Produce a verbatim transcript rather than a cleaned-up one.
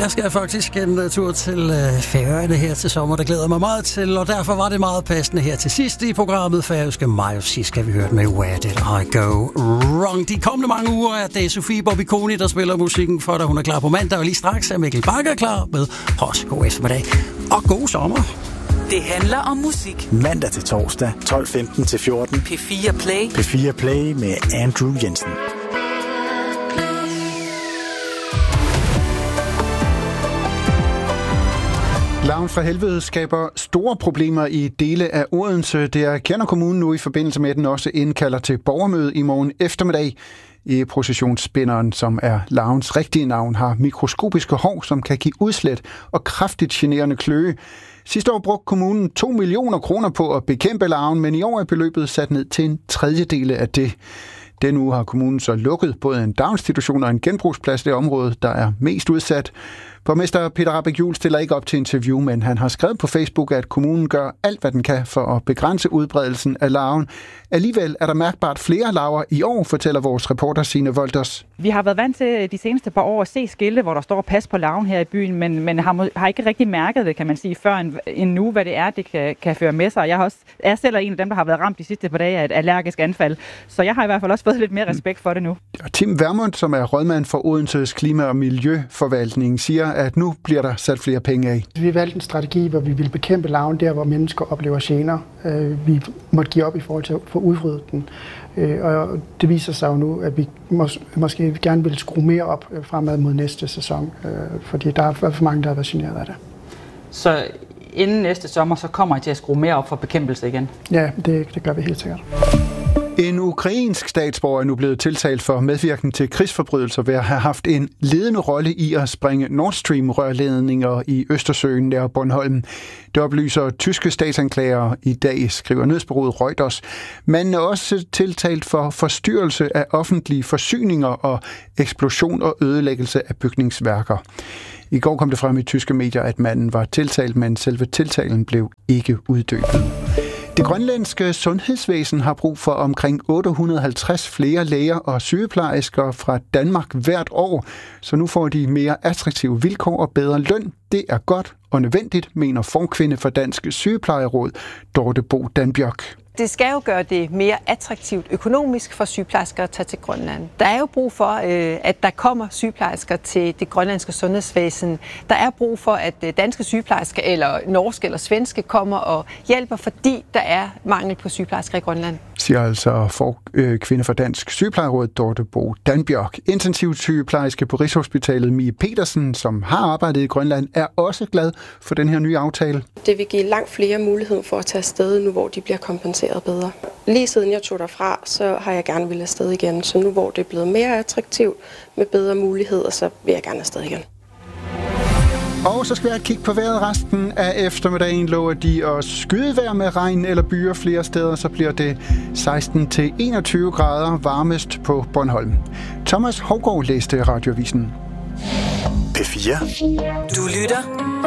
Jeg skal faktisk en uh, tur til uh, Færøerne her til sommer, der glæder mig meget til, og derfor var det meget passende her til sidst i programmet Færøske Mig, og sidst skal vi høre med Where Did I Go Wrong. De kommende mange uger er det Sofie Bobbikoni, der spiller musikken for dig. Hun er klar på mandag, og lige straks er Mikkel Bakker klar med også god eftermiddag og god sommer. Det handler om musik. Mandag til torsdag, tolv femten til fjorten. P fire Play. P fire Play med Andrew Jensen. Larven fra helvede skaber store problemer i dele af Odense. Det erkender kommunen nu i forbindelse med, at den også indkalder til borgermøde i morgen eftermiddag. I processionsspinderen, som er larvens rigtige navn, har mikroskopiske hår, som kan give udslæt og kraftigt generende kløe. Sidste år brugte kommunen to millioner kroner på at bekæmpe larven, men i år er beløbet sat ned til en tredjedel af det. Denne uge har kommunen så lukket både en daginstitution og en genbrugsplads i det område, der er mest udsat. Borgmester Peter Rahbæk-Juel stiller ikke op til interview, men han har skrevet på Facebook, at kommunen gør alt, hvad den kan for at begrænse udbredelsen af larven. Alligevel er der mærkbart flere larver i år, fortæller vores reporter Signe Wolters. Vi har været vant til de seneste par år at se skilte, hvor der står pas på larven her i byen, men, men har, har ikke rigtig mærket det, kan man sige, før en, en nu, hvad det er, det kan, kan føre med sig. Jeg har også, er selv en af dem, der har været ramt de sidste par dage af et allergisk anfald, så jeg har i hvert fald også fået lidt mere respekt for det nu. Tim Vermund, som er rådmand for Odenses Klima- og Miljøforvaltning, siger, at nu bliver der sat flere penge af. Vi valgte en strategi, hvor vi vil bekæmpe larven der, hvor mennesker oplever gener. Vi måtte give op i forhold til at få udryddet den. Og det viser sig jo nu, at vi mås- måske gerne vil skrue mere op fremad mod næste sæson, fordi der er for mange, der har været generet af det. Så inden næste sommer, så kommer I til at skrue mere op for bekæmpelse igen? Ja, det, det gør vi helt sikkert. En ukrainsk statsborger er nu blevet tiltalt for medvirken til krigsforbrydelser ved at have haft en ledende rolle i at springe Nord Stream-rørledninger i Østersøen nær Bornholm. Det oplyser tyske statsanklagere i dag, skriver nyhedsbureauet Reuters. Man er også tiltalt for forstyrrelse af offentlige forsyninger og eksplosion og ødelæggelse af bygningsværker. I går kom det frem i tyske medier, at manden var tiltalt, men selve tiltalen blev ikke uddybet. Det grønlandske sundhedsvæsen har brug for omkring otte hundrede og halvtreds flere læger og sygeplejersker fra Danmark hvert år, så nu får de mere attraktive vilkår og bedre løn. Det er godt og nødvendigt, mener formkvinde for Dansk Sygeplejeråd, Dorte Bo Danbjørk. Det skal jo gøre det mere attraktivt økonomisk for sygeplejersker at tage til Grønland. Der er jo brug for, at der kommer sygeplejersker til det grønlandske sundhedsvæsen. Der er brug for, at danske sygeplejersker eller norske eller svenske kommer og hjælper, fordi der er mangel på sygeplejersker i Grønland. Siger altså for øh, kvinde for Dansk Sygeplejeråd, Dorte Bo Danbjørk. Intensivsygeplejerske på Rigshospitalet Mie Petersen, som har arbejdet i Grønland, er også glad for den her nye aftale. Det vil give langt flere mulighed for at tage afsted nu, hvor de bliver kompenseret bedre. Lige siden jeg tog derfra, så har jeg gerne ville afsted igen. Så nu, hvor det er blevet mere attraktivt med bedre muligheder, så vil jeg gerne afsted igen. Og så skal jeg kigge på vejret resten af eftermiddagen. Lover de at skyde vejr med regn eller byer flere steder, så bliver det seksten til enogtyve grader varmest på Bornholm. Thomas Hougaard læste Radioavisen. P fire. Du lytter